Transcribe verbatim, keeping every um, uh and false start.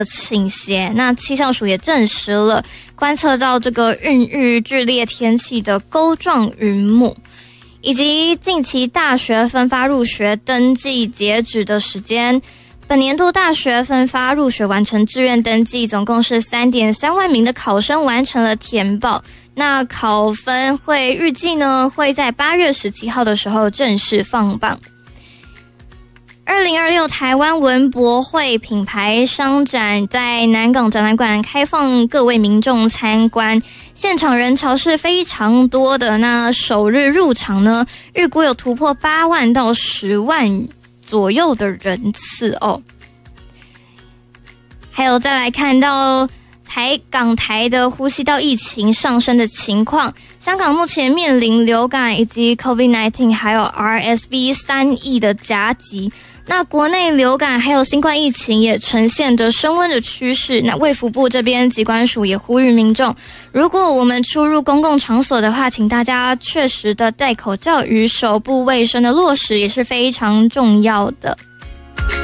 倾斜。那气象署也证实了，观测到这个孕育剧烈天气的钩状云母，以及近期大学分发入学登记截止的时间。本年度大学分发入学完成志愿登记，总共是 三点三万名的考生完成了填报。那考分会预计呢会在八月十七号的时候正式放榜。二零二六台湾文博会品牌商展在南港展览馆开放各位民众参观，现场人潮是非常多的。那首日入场呢，预估有突破八万到十万左右的人次哦。还有再来看到台港台的呼吸道疫情上升的情况，香港目前面临流感以及 COVID 十九 还有 R S V 三 亿的夹击。那国内流感还有新冠疫情也呈现着升温的趋势。那卫福部这边疾管署也呼吁民众，如果我们出入公共场所的话，请大家确实的戴口罩与手部卫生的落实也是非常重要的。